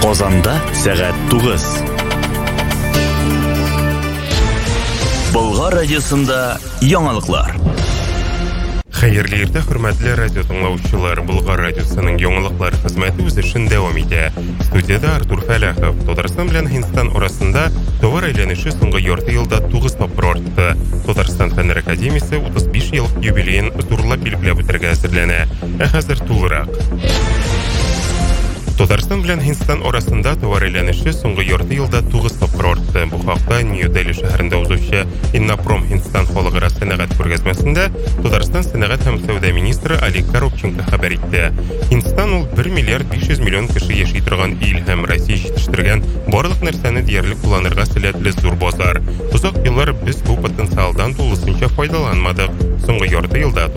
Казанда сәгать 9. Болгар радиосында яңалыклар. Хәерле иртә, хөрмәтле радио тыңлаучылар. Болгар радиосының яңалыклар хезмәте үз эшен дәвам итә. Студияда Артур Фәләхов. Татарстан белән Һиндстан арасында товар әйләнеше соңгы ярты елда 9 тапкыр артты. Татарстан Фәннәр академиясе 35 еллык юбилеен зурлап билгеләп үтәргә әзерләнә. Хәзер тулырак. Татарстан белән Һиндстан арасында товар әйләнеше соңгы ярты елда 9 тапкыр артты. Бу хакта Нью-Дели шәһәрендә узучы Иннопром Һиндстан халыкара сәнәгать күргәзмәсендә Татарстан сәнәгать һәм сәүдә министры Олег Коробченко хәбәр итте. Һиндстан ул 1 миллиард 500 миллион кеше яши торган ил һәм Россия җитештерегән барлык нәрсәне диярлек кулланырга сәләтле зур базар. Узак еллар без бу потенциалдан тулысынча файдаланмадык. Соңгы ярты елда